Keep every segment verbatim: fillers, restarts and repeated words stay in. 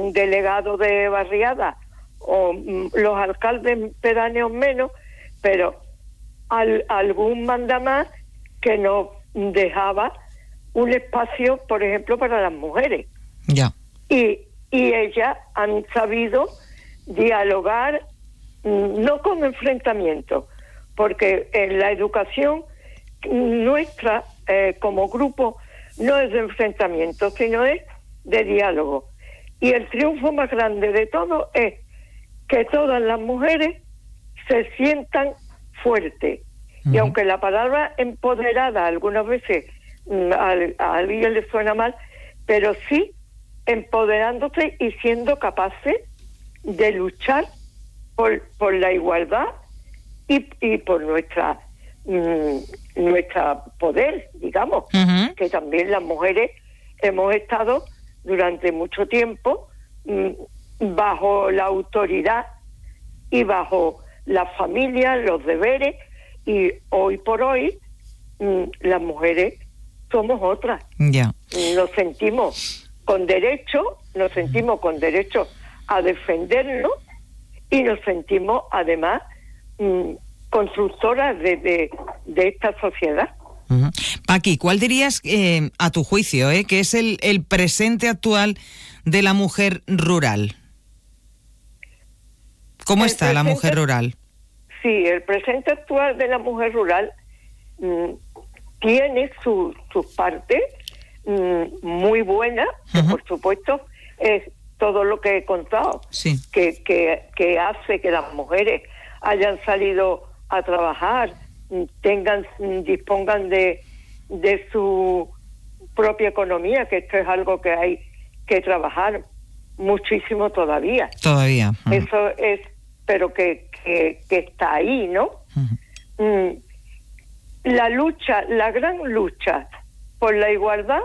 un delegado de barriada o mm, los alcaldes pedáneos menos, pero al, algún mandamás que no dejaba un espacio, por ejemplo, para las mujeres. Ya. Y, y ellas han sabido dialogar, mm, no con enfrentamiento, porque en la educación nuestra, eh, como grupo, no es de enfrentamiento, sino es de diálogo. Y el triunfo más grande de todo es que todas las mujeres se sientan fuertes. Uh-huh. Y aunque la palabra empoderada algunas veces mm, a, a alguien le suena mal, pero sí empoderándose y siendo capaces de luchar por, por la igualdad y, y por nuestra mm, nuestra poder, digamos, uh-huh. que también las mujeres hemos estado durante mucho tiempo mm, bajo la autoridad y bajo la familia, los deberes, y hoy por hoy mm, las mujeres somos otras. Yeah. Nos sentimos con derecho, nos sentimos con derecho a defendernos y nos sentimos además mmm, constructoras de, de, de esta sociedad. Uh-huh. Paqui, ¿cuál dirías, eh, a tu juicio, eh, que es el, el presente actual de la mujer rural? ¿Cómo el está presente, la mujer rural? Sí, el presente actual de la mujer rural mmm, tiene su, sus partes mmm, muy buenas, que uh-huh. por supuesto es todo lo que he contado, sí. que, que, que hace que las mujeres hayan salido a trabajar, tengan, dispongan de, de su propia economía, que esto es algo que hay que trabajar muchísimo todavía. Todavía. Uh-huh. Eso es, pero que, que, que está ahí, ¿no? Uh-huh. Mm, la lucha, la gran lucha por la igualdad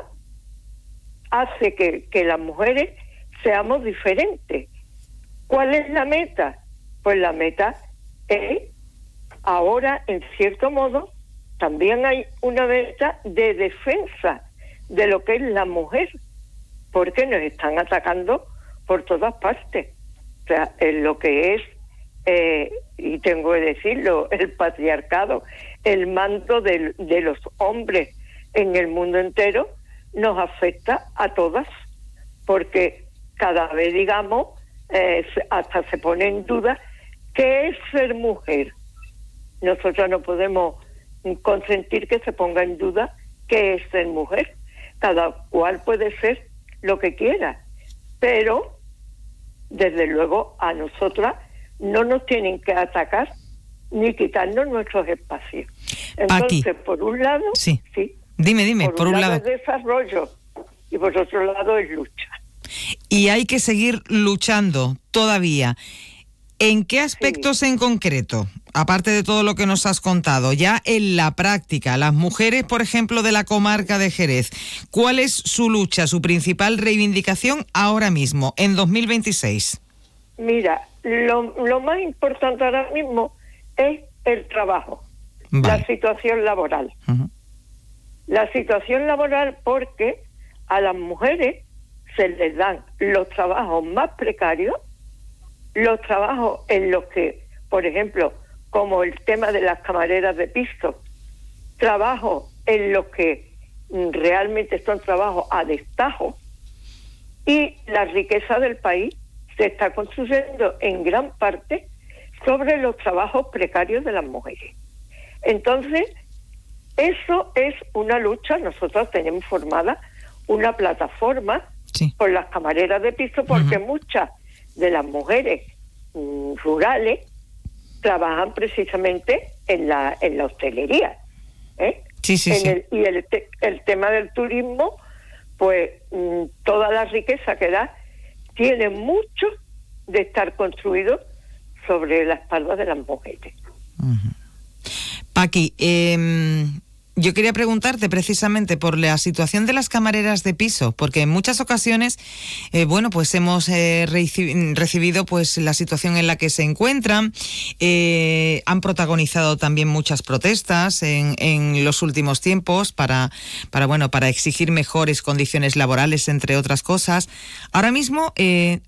hace que, que las mujeres seamos diferentes. ¿Cuál es la meta? Pues la meta es, ahora, en cierto modo, también hay una meta de defensa de lo que es la mujer, porque nos están atacando por todas partes. O sea, en lo que es, eh, y tengo que decirlo, el patriarcado, el mando de, de los hombres en el mundo entero, nos afecta a todas, porque cada vez, digamos, eh, hasta se pone en duda qué es ser mujer. Nosotros no podemos consentir que se ponga en duda qué es ser mujer. Cada cual puede ser lo que quiera, pero desde luego a nosotras no nos tienen que atacar ni quitarnos nuestros espacios. Entonces, Paqui, por un lado, sí, sí dime, dime, por, por un un lado, lado es desarrollo y por otro lado es lucha. Y hay que seguir luchando todavía. ¿En qué aspectos sí. en concreto, aparte de todo lo que nos has contado, ya en la práctica, las mujeres, por ejemplo, de la comarca de Jerez, cuál es su lucha, su principal reivindicación ahora mismo, en dos mil veintiséis? Mira, lo, lo más importante ahora mismo es el trabajo, vale. La situación laboral. Uh-huh. La situación laboral, porque a las mujeres se les dan los trabajos más precarios, los trabajos en los que, por ejemplo, como el tema de las camareras de piso, trabajos en los que realmente son trabajos a destajo, y la riqueza del país se está construyendo en gran parte sobre los trabajos precarios de las mujeres. Entonces, eso es una lucha. Nosotros tenemos formada una plataforma sí. por las camareras de piso, porque uh-huh. muchas de las mujeres mm, rurales trabajan precisamente en la en la hostelería, ¿eh? Sí, sí, en sí. El, y el, te, el tema del turismo, pues mm, toda la riqueza que da tiene mucho de estar construido sobre la espalda de las mujeres. Uh-huh. Paqui, eh, yo quería preguntarte precisamente por la situación de las camareras de piso, porque en muchas ocasiones, eh, bueno, pues hemos eh, reci- recibido pues la situación en la que se encuentran, eh, han protagonizado también muchas protestas en, en los últimos tiempos para, para, bueno, para exigir mejores condiciones laborales, entre otras cosas. Ahora mismo, eh,